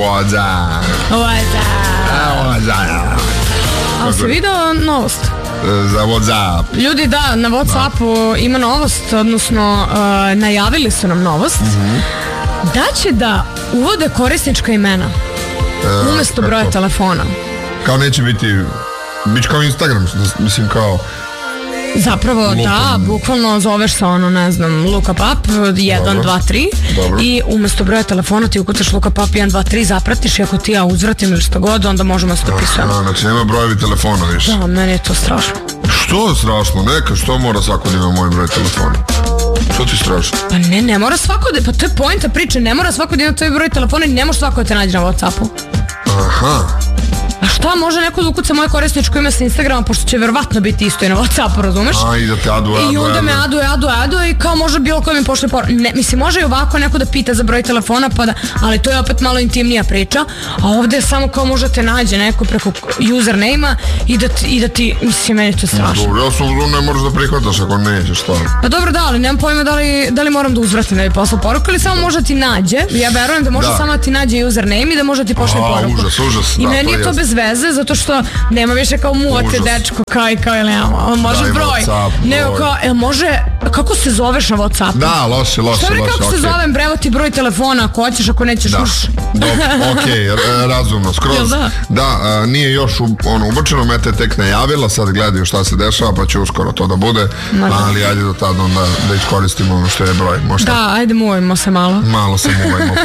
What's up? A si video novost? Za Whatsapp. Ljudi, da, na Whatsappu ima novost, odnosno najavili su nam novost da će da uvode korisnička imena umesto broja telefona. Kao neće biti kao Instagram, mislim kao... Zapravo, Lupam. da, bukvalno zoveš sa ono, ne znam, look up 1, 2, 3 i umesto broja telefona ti ukucaš look up 1, 2, 3, zapratiš i ako ti ja uzvratim ili što god, onda možemo se dopisujemo. Znači nema brojevi telefona više. Da, meni je to strašno. Što je strašno? Neka, što mora svako da ima moj broj telefona? Što ti strašno? Pa ne mora svako da, pa to je poenta priče, ne mora svako da ima tvoj broj telefona i ne može svako da te nađe na Whatsappu. Aha. A šta, može neko da ukuca moje korisničko ime sa Instagrama, pošto će verovatno biti isto i na Whatsappu, razumeš? A, i da te I onda me aduje i kao može bilo ko mi pošle poruku. Ne, mislim, može i ovako neko da pita za broj telefona, pa da, ali to je opet malo intimnija priča, a ovde je samo kao možete nađe neko preko username-a i da ti, mislim, meni to strašno. Dobro, ja sam ne moraš da prihvataš ako nećeš, šta? Pa dobro, da, ali nemam pojma da li moram da uzvratim da bi poslao poruku ili samo može ti nađe. Ja verujem da može samo da ti nađe username i da može ti pošle poruku. Užas. I meni je to bez veze, zato što nema više kao muote, dečko, kao ili nema, može daj broj. Nego kao, može, kako se zoveš na Whatsappu? Da, loše. Šta bi kako se zovem, brevo ti broj telefona, ako hoćeš, ako nećeš uš. Okej, razumno, skroz. Da, nije još ubačeno, Meta je tek najavila, sad gledaju šta se dešava, pa će uskoro to da bude, ali ajde do tada onda da iskoristimo ono što je broj. Da, ajde muvajmo se malo. Malo se muvajmo.